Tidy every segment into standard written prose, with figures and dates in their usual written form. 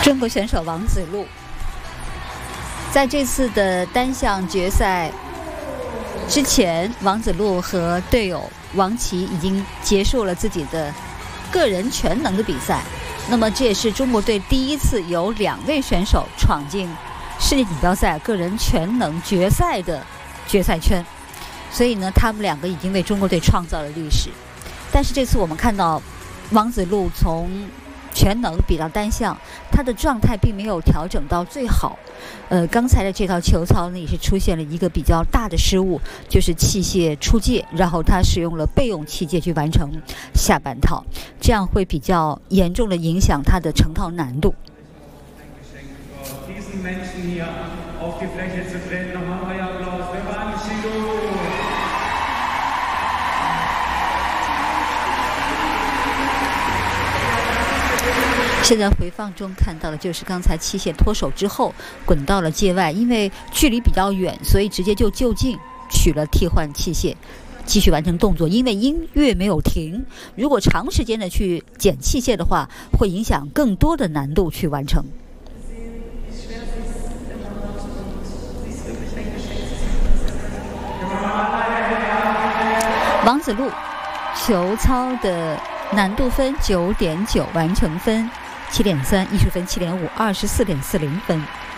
中国选手王子路在这次的单项决赛之前，王子路和队友王琦已经结束了自己的个人全能的比赛。那么这也是中国队第一次有2位选手闯进世界锦标赛个人全能决赛的决赛圈，所以呢，他们2个已经为中国队创造了历史。但是这次我们看到王子路从全能比到单项，他的状态并没有调整到最好。刚才的这套球操呢，也是出现了一个比较大的失误，就是器械出界，然后他使用了备用器械去完成下半套，这样会比较严重的影响他的成套难度。现在回放中看到的就是刚才器械脱手之后滚到了界外，因为距离比较远，所以直接就就近取了替换器械继续完成动作。因为音乐没有停，如果长时间的去捡器械的话，会影响更多的难度去完成。王子路球操的难度分 9.9， 完成分7.3， 艺术分7.5， 24.40分。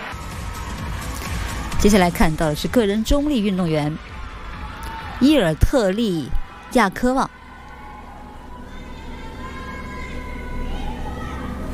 接下来看到的是个人中立运动员伊尔特利亚科旺